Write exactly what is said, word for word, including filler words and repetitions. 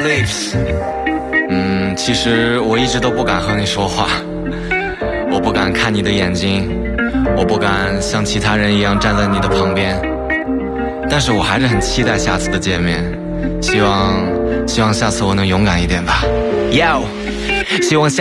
lips。嗯，其实我一直都不敢和你说话，我不敢看你的眼睛，我不敢像其他人一样站在你的旁边，但是我还是很期待下次的见面，希望希望下次我能勇敢一点吧。Yo， 希望下